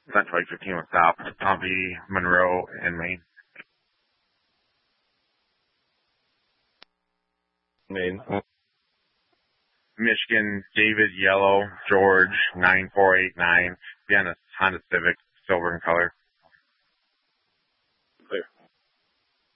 Central 815 with stop. Pompey, Monroe, and Maine. Maine. Michigan, David, Yellow, George, 9489. Be on a Honda Civic, silver in color.